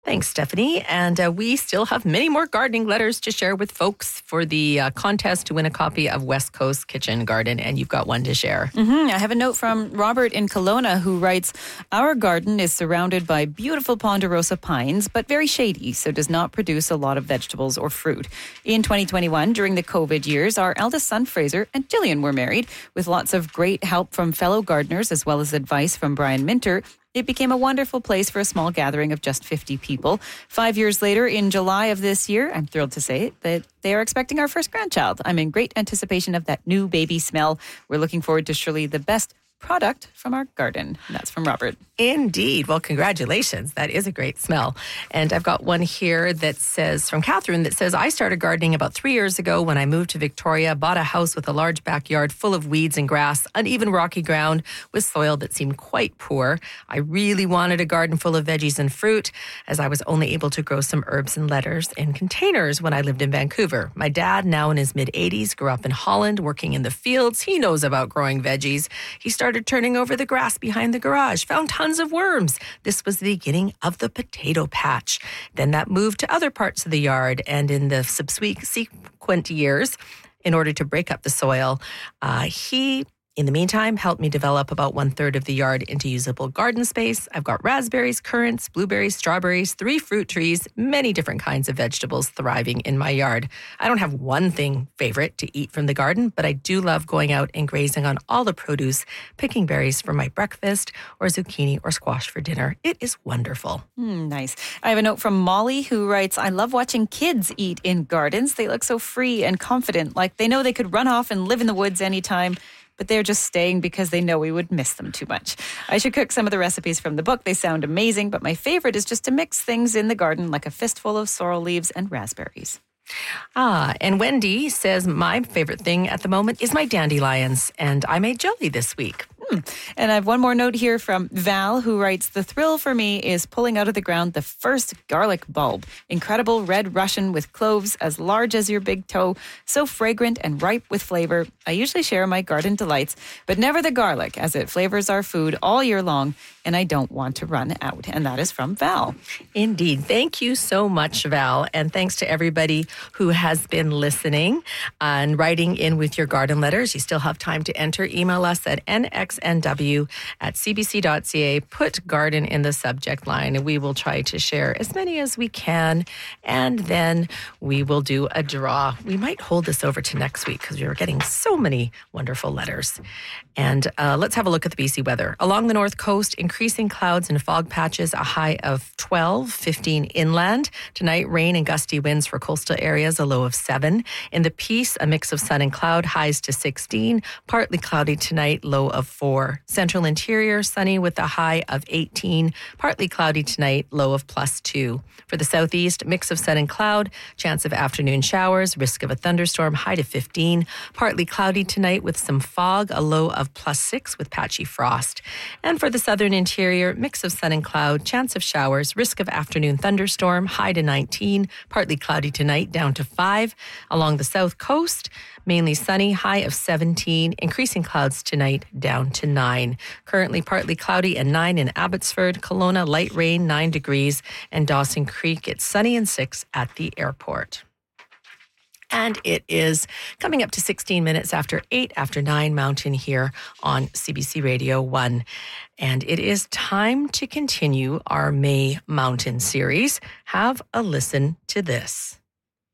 Thanks, Stephanie. And we still have many more gardening letters to share with folks for the contest to win a copy of West Coast Kitchen Garden. And you've got one to share. I have a note from Robert in Kelowna who writes, our garden is surrounded by beautiful ponderosa pines, but very shady, so does not produce a lot of vegetables or fruit. In 2021, during the COVID years, our eldest son, Fraser, and Jillian were married. With lots of great help from fellow gardeners, as well as advice from Brian Minter, it became a wonderful place for a small gathering of just 50 people. 5 years later, in July of this year, I'm thrilled to say that they are expecting our first grandchild. I'm in great anticipation of that new baby smell. We're looking forward to surely the best product from our garden. And that's from Robert. Indeed. Well, congratulations. That is a great smell. And I've got one here that says, from Catherine, that says, I started gardening about 3 years ago when I moved to Victoria, bought a house with a large backyard full of weeds and grass, uneven rocky ground with soil that seemed quite poor. I really wanted a garden full of veggies and fruit, as I was only able to grow some herbs and lettuce in containers when I lived in Vancouver. My dad, now in his mid-80s, grew up in Holland, working in the fields. He knows about growing veggies. He started turning over the grass behind the garage, found tons of worms. This was the beginning of the potato patch. Then that moved to other parts of the yard, and in the subsequent years, in order to break up the soil, he, in the meantime, helped me develop about 1/3 of the yard into usable garden space. I've got raspberries, currants, blueberries, strawberries, 3 fruit trees, many different kinds of vegetables thriving in my yard. I don't have one thing favorite to eat from the garden, but I do love going out and grazing on all the produce, picking berries for my breakfast or zucchini or squash for dinner. It is wonderful. Nice. I have a note from Molly who writes, I love watching kids eat in gardens. They look so free and confident, like they know they could run off and live in the woods anytime, but they're just staying because they know we would miss them too much. I should cook some of the recipes from the book. They sound amazing, but my favorite is just to mix things in the garden like a fistful of sorrel leaves and raspberries. And Wendy says, my favorite thing at the moment is my dandelions, and I made jelly this week. And I have one more note here from Val, who writes, the thrill for me is pulling out of the ground the first garlic bulb. Incredible red Russian with cloves as large as your big toe, so fragrant and ripe with flavor. I usually share my garden delights, but never the garlic, as it flavors our food all year long, and I don't want to run out. And that is from Val. Indeed. Thank you so much, Val. And thanks to everybody who has been listening and writing in with your garden letters. You still have time to enter. Email us at nxnw@cbc.ca. Put garden in the subject line, and we will try to share as many as we can. And then we will do a draw. We might hold this over to next week because we were getting so many wonderful letters. And let's have a look at the BC weather. Along the north coast, increasing clouds and fog patches, a high of 12, 15 inland. Tonight, rain and gusty winds for coastal areas, a low of 7. In the Peace, a mix of sun and cloud, highs to 16. Partly cloudy tonight, low of 4. Central interior, sunny with a high of 18. Partly cloudy tonight, low of +2. For the southeast, mix of sun and cloud, chance of afternoon showers, risk of a thunderstorm, high to 15. Partly cloudy tonight with some fog, a low of +6 with patchy frost. And for the southern interior, mix of sun and cloud, chance of showers, risk of afternoon thunderstorm, high to 19. Partly cloudy tonight, down to 5. Along the south coast, mainly sunny, high of 17. Increasing clouds tonight, down to 9. Currently partly cloudy and 9 in Abbotsford. Kelowna, light rain, 9 degrees. And Dawson Creek, it's sunny and 6 at the airport. And it is coming up to 16 minutes after 8 after 9 Mountain here on CBC Radio 1. And it is time to continue our May Mountain series. Have a listen to this.